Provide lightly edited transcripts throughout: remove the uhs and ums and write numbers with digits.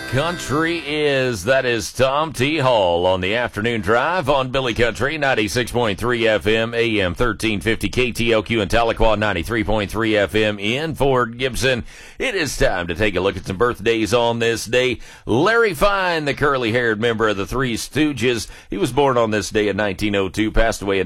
Country is. That is Tom T. Hall on the afternoon drive on Billy Country, 96.3 FM, AM 1350, KTLQ in Tahlequah, 93.3 FM in Fort Gibson. It is time to take a look at some birthdays on this day. Larry Fine, the curly-haired member of the Three Stooges. He was born on this day in 1902, passed away in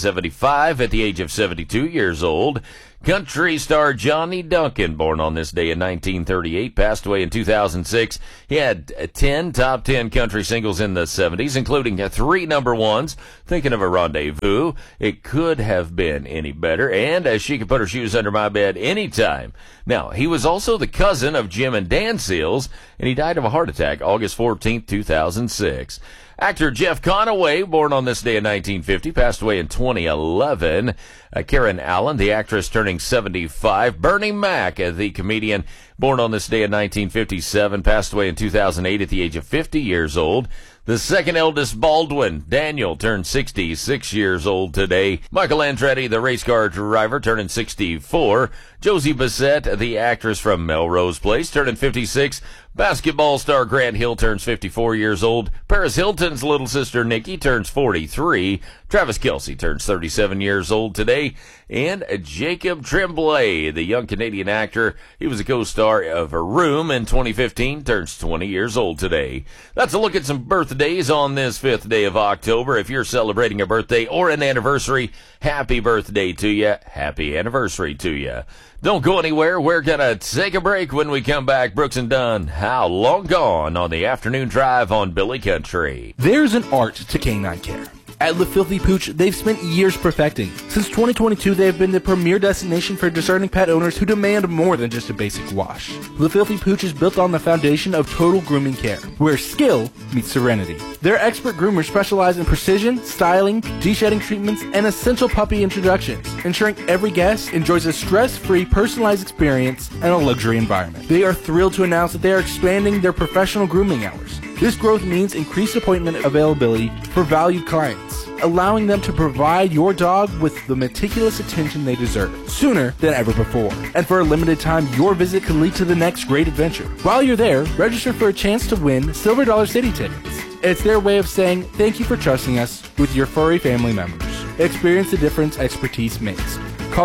1975 at the age of 72 years old. Country star Johnny Duncan, born on this day in 1938, passed away in 2006. He had 10 top 10 country singles in the 70s, including 3 number ones. Thinking of a Rendezvous, It Could Have Been Any Better, and As She Could Put Her Shoes Under My Bed Anytime. Now, he was also the cousin of Jim and Dan Seals, and he died of a heart attack August 14, 2006. Actor Jeff Conaway, born on this day in 1950, passed away in 2011. Karen Allen, the actress, turning 75. Bernie Mac, the comedian, born on this day in 1957, passed away in 2008 at the age of 50 years old. The second eldest Baldwin, Daniel, turned 66 years old today. Michael Andretti, the race car driver, turning 64. Josie Bassett, the actress from Melrose Place, turning 56. Basketball star Grant Hill turns 54 years old. Paris Hilton's little sister Nikki turns 43. Travis Kelce turns 37 years old today. And Jacob Tremblay, the young Canadian actor, he was a co-star of Room in 2015, turns 20 years old today. That's a look at some birthdays on this 5th day of October. If you're celebrating a birthday or an anniversary, happy birthday to you. Happy anniversary to you. Don't go anywhere. We're going to take a break. When we come back, Brooks and Dunn, How Long Gone on the afternoon drive on Billy Country. There's an art to canine care. At Le Filthy Pooch, they've spent years perfecting. Since 2022, they have been the premier destination for discerning pet owners who demand more than just a basic wash. Le Filthy Pooch is built on the foundation of total grooming care, where skill meets serenity. Their expert groomers specialize in precision, styling, de-shedding treatments, and essential puppy introductions, ensuring every guest enjoys a stress-free, personalized experience and a luxury environment. They are thrilled to announce that they are expanding their professional grooming hours. This growth means increased appointment availability for valued clients, allowing them to provide your dog with the meticulous attention they deserve, sooner than ever before. And for a limited time, your visit can lead to the next great adventure. While you're there, register for a chance to win Silver Dollar City tickets. It's their way of saying thank you for trusting us with your furry family members. Experience the difference expertise makes. Call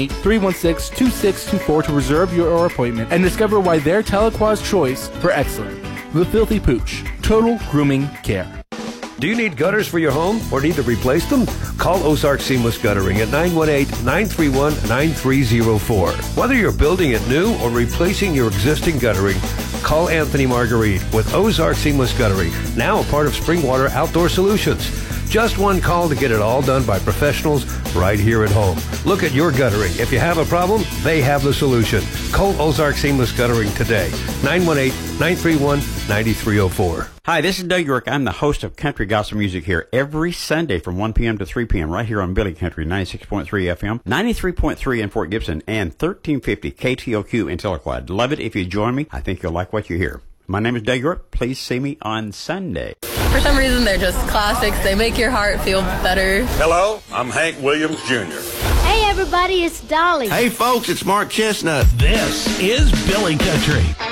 918-316-2624 to reserve your appointment and discover why they're Tahlequah's choice for excellent. The Filthy Pooch. Total grooming care. Do you need gutters for your home or need to replace them? Call Ozark Seamless Guttering at 918-931-9304. Whether you're building it new or replacing your existing guttering, call Anthony Marguerite with Ozark Seamless Guttering, now a part of Springwater Outdoor Solutions. Just one call to get it all done by professionals right here at home. Look at your guttering. If you have a problem, they have the solution. Call Ozark Seamless Guttering today. 918-931-9304. Hi, this is Doug York. I'm the host of Country Gospel Music here every Sunday from 1 p.m. to 3 p.m. right here on Billy Country, 96.3 FM, 93.3 in Fort Gibson, and 1350 KTLQ in Tahlequah. Love it if you join me. I think you'll like what you hear. My name is Doug York. Please see me on Sunday. For some reason, they're just classics. They make your heart feel better. Hello, I'm Hank Williams Jr. Hey, everybody, it's Dolly. Hey, folks, it's Mark Chestnut. This is Billy Country.